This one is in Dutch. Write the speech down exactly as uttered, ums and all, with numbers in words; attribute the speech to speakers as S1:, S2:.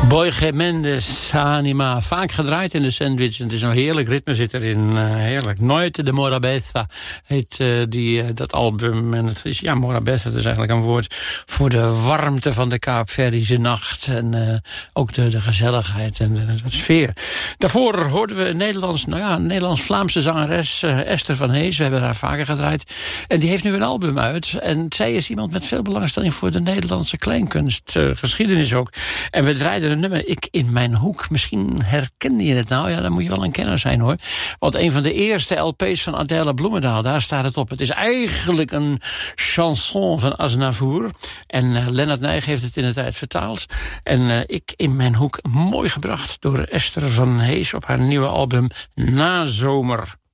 S1: Jorge Mendes, Anima. Vaak gedraaid in de Sandwich. Het is een heerlijk ritme zit erin. Uh, heerlijk. Noite de Morabeza heet uh, die, uh, dat album. En het is, ja, Morabeza, dat is eigenlijk een woord voor de warmte van de Kaapverdische nacht. En uh, ook de, de gezelligheid en de, de sfeer. Daarvoor hoorden we een Nederlands, nou ja, een Nederlands-Vlaamse zangeres, uh, Esther van Hees. We hebben haar vaker gedraaid. En die heeft nu een album uit. En zij is iemand met veel belangstelling voor de Nederlandse kleinkunst. Uh, geschiedenis ook. En we draaiden een nummer, Ik in mijn hoek. Misschien herkende je het nou. Ja, dan moet je wel een kenner zijn hoor. Want een van de eerste L P's van Adèle Bloemendaal, daar staat het op. Het is eigenlijk een chanson van Aznavour. En uh, Lennart Nijg heeft het in de tijd vertaald. En uh, Ik in mijn hoek, mooi gebracht door Esther van Hees op haar nieuwe album Nazomer.